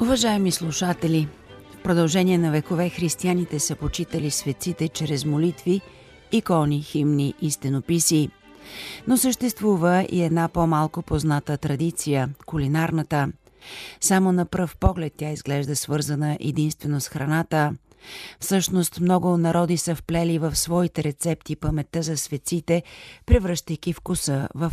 Уважаеми слушатели, в продължение на векове християните са почитали светците чрез молитви, икони, химни и стенописи. Но съществува и една по-малко позната традиция – кулинарната. Само на пръв поглед тя изглежда свързана единствено с храната. Всъщност много народи са вплели в своите рецепти паметта за светците, превръщайки вкуса в